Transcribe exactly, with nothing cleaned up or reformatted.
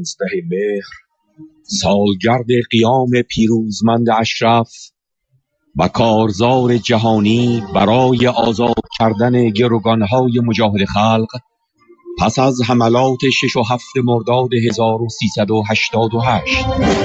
پانزده مهر، سالگرد قیام پیروزمند اشرف و کارزار جهانی برای آزاد کردن گروگانهای مجاهد خلق پس از حملات شش و هفت مرداد هزار و سیصد و هشتاد و هشت